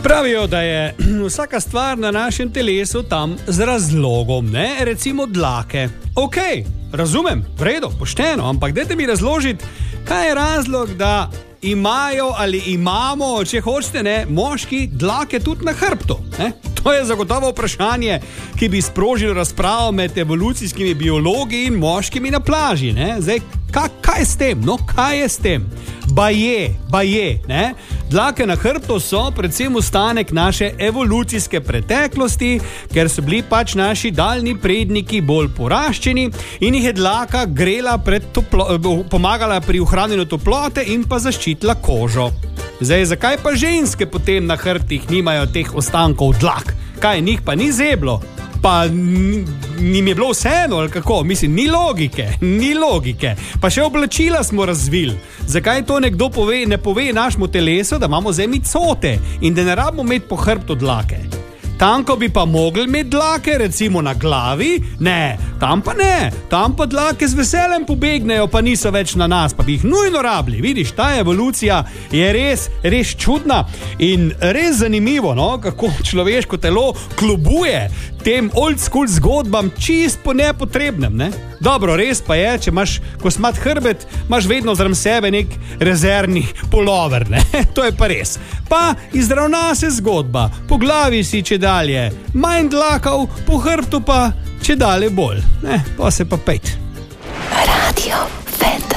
Pravijo, da je vsaka stvar na našem telesu tam z razlogom, ne? Recimo dlake. Ok, razumem, v redu, pošteno, ampak dajte mi razložiti, kaj je razlog, da imajo ali imamo, če hočete, ne, moški dlake tudi na hrbtu, ne? To je zagotovo vprašanje, ki bi sprožilo razpravo med evolucijskimi biologi in moškimi na plaži, ne? Zdaj, kaj je s tem? No, kaj je s tem? Baje, ne? Dlake na hrbtu so predvsem ostanek naše evolucijske preteklosti, ker so bili pač naši daljni predniki bolj poraščeni in jih je dlaka grela pomagala pri ohranjanju toplote in pa zaščitila kožo. Zdaj, zakaj pa ženske potem na hrbtih nimajo teh ostankov dlak? Kaj, njih pa ni zeblo? Pa njim je bilo vseeno, ali kako? Mislim, ni logike. Pa še oblačila smo razvili. Zakaj to nekdo ne pove našemu telesu, da imamo zdaj mi cote in da ne rabimo imeti po hrbtu dlake? Tam, ko bi pa mogli imeti dlake, recimo na glavi, ne, tam pa dlake z veseljem pobegnejo, pa niso več na nas, pa bi jih nujno rabili. Vidiš, ta evolucija je res čudna in res zanimivo, no, kako človeško telo klubuje tem old school zgodbam čist po nepotrebnem, ne? Dobro, res pa je, če imaš kosmat hrbet, imaš vedno zraven sebe nek rezervni pulover, ne? To je pa res. Pa izravna se zgodba, po glavi si če dalje manj dlakov, po hrbtu pa če dalje bolj, ne? Pa se pa pejt. Radio Fent.